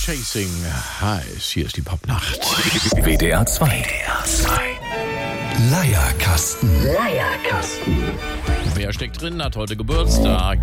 Chasing heiß. Hier ist die Popnacht. WDR 2. Leierkasten. Wer steckt drin, hat heute Geburtstag.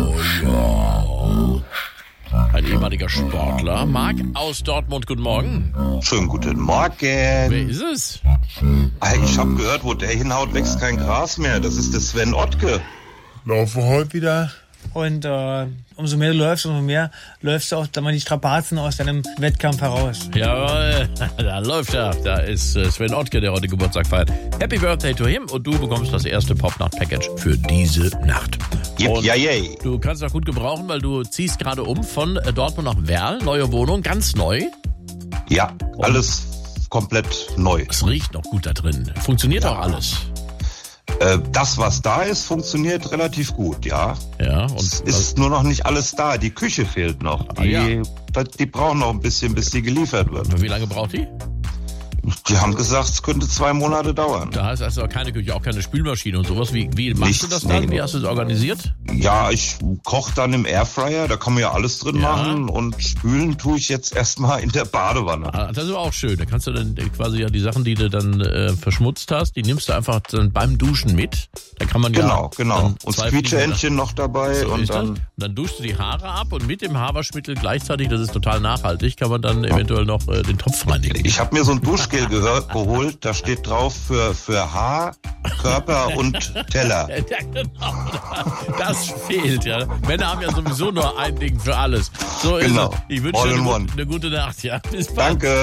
Jo. Ein ehemaliger Sportler. Marc aus Dortmund, guten Morgen. Schönen guten Morgen. Wer ist es? Ich habe gehört, wo der hinhaut, wächst kein Gras mehr. Das ist der Sven Ottke. Laufe heute wieder. Und umso mehr du läufst, umso mehr läufst du auch dann mal die Strapazen aus deinem Wettkampf heraus. Jawohl, da läuft er. Da ist Sven Ottke, der heute Geburtstag feiert. Happy Birthday to him und du bekommst das erste Popnacht-Package für diese Nacht. Und Yay. du kannst auch gut gebrauchen, weil du ziehst gerade um von Dortmund nach Werl. Neue Wohnung, ganz neu. Ja, alles komplett neu. Es riecht noch gut da drin. Funktioniert auch alles. Das, was da ist, funktioniert relativ gut, ja. Ja, und Es ist nur noch nicht alles da. Die Küche fehlt noch. Die brauchen noch ein bisschen, bis die geliefert wird. wie lange braucht die? Die haben gesagt, es könnte 2 Monate dauern. Da heißt also keine Küche, auch keine Spülmaschine und sowas. Wie machst du das dann? Wie hast du es organisiert? Ja, ich koche dann im Airfryer, da kann man ja alles drin machen, und spülen tue ich jetzt erstmal in der Badewanne. Ah, das ist auch schön. Da kannst du dann quasi ja die Sachen, die du dann verschmutzt hast, die nimmst du einfach dann beim Duschen mit. Da kann man Genau. dann Und zwei Quietscheentchen noch dabei. So und ist das. dann Und dann duschst du die Haare ab und mit dem Haarwaschmittel gleichzeitig, das ist total nachhaltig, kann man dann eventuell noch den Topf reinigen. Ich habe mir so ein Duschgel geholt, da steht drauf für Haar, Körper und Teller. Ja, genau. Das fehlt, ja. Männer haben ja sowieso nur ein Ding für alles. So ist Genau. es. Ich wünsche All dir in one. eine gute Nacht, ja. Bis bald. Danke.